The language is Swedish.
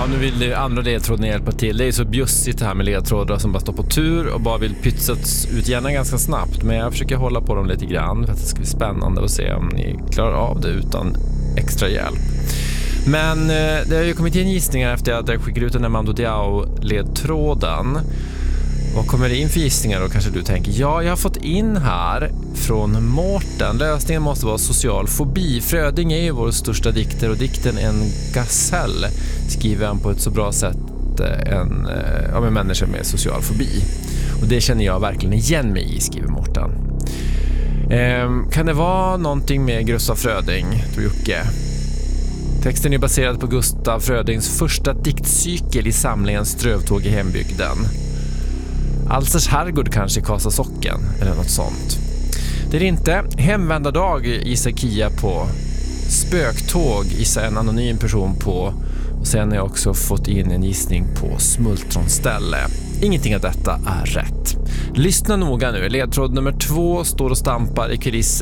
nu vill andra ledtråden hjälpa till. Det är så bjussigt det här med ledtrådar som bara står på tur och bara vill pytsas ut gärna ganska snabbt. Men jag försöker hålla på dem lite grann för att det ska bli spännande att se om ni klarar av det utan extra hjälp. Men det har ju kommit in gissningar efter att jag skickade ut den här Mando Diao-ledtråden. Vad kommer det in för gissningar då, kanske du tänker? Ja, jag har fått in här från Mårten. Lösningen måste vara social fobi. Fröding är ju vår största dikter och dikten En gasell skriver han på ett så bra sätt om en människa med social fobi. Och det känner jag verkligen igen mig i, skriver Mårten. Kan det vara någonting med Gustav Fröding, tror Jocke? Texten är baserad på Gustav Frödings första diktcykel i samlingen Strövtåg i hembygden. Alsers herrgård kanske i Kasasocken eller något sånt. Det är inte. Hemvändardag gissar Kia på. Spöktåg gissar en anonym person på. Och sen har jag också fått in en gissning på smultronställe. Ingenting av detta är rätt. Lyssna noga nu. Ledtråd nummer 2 står och stampar i kulissen.